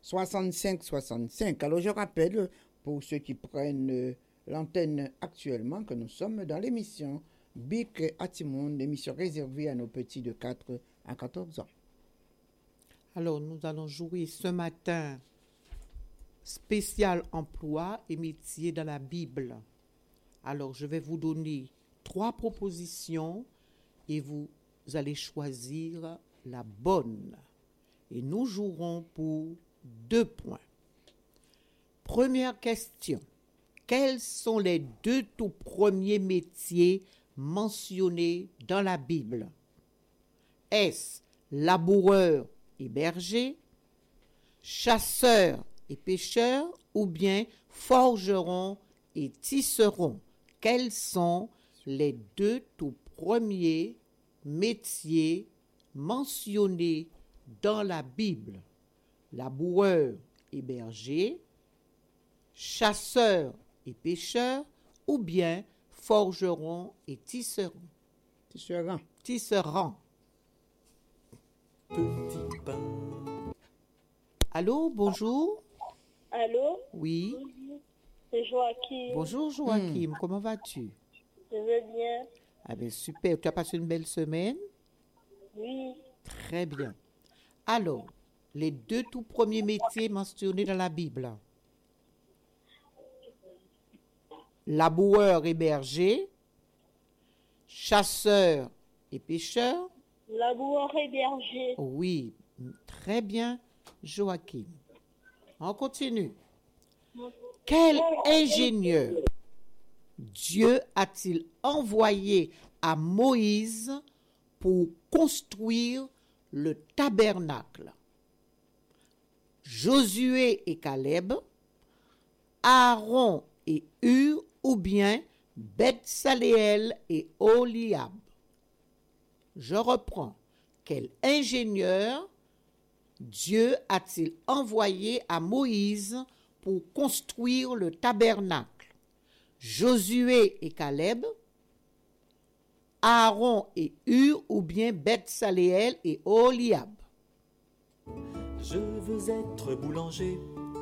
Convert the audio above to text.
65. Alors je rappelle pour ceux qui prennent l'antenne actuellement que nous sommes dans l'émission Bic Atimoun, émission réservée à nos petits de 4 à 14 ans. Alors nous allons jouer ce matin spécial emploi et métier dans la Bible. Alors je vais vous donner 3 propositions et vous allez choisir la bonne. Et nous jouerons pour 2 points. Première question. Quels sont les 2 tout premiers métiers mentionnés dans la Bible? Est-ce laboureur et berger, chasseur et pêcheur ou bien forgeron et tisseron? Quels sont les 2 tout premiers métiers mentionnés dans la Bible? Laboureur et berger, chasseur et pêcheur ou bien forgeron et tisseron? Tisserand. Petit pain. Allô, bonjour. Allô? Oui. C'est Joachim. Bonjour Joachim, comment vas-tu? Je vais bien. Ah bien super, tu as passé une belle semaine? Oui. Très bien. Alors, les 2 tout premiers métiers mentionnés dans la Bible. Laboureur et berger, chasseur et pêcheur. Laboureur et berger. Oui, très bien, Joachim. On continue. Quel ingénieur Dieu a-t-il envoyé à Moïse pour construire le tabernacle? Josué et Caleb, Aaron et Hur ou bien Beth-Saléel et Oliab? Je reprends. Quel ingénieur Dieu a-t-il envoyé à Moïse pour construire le tabernacle? Josué et Caleb, Aaron et Hur ou bien Beth-Saléel et Oliab? Je veux être boulanger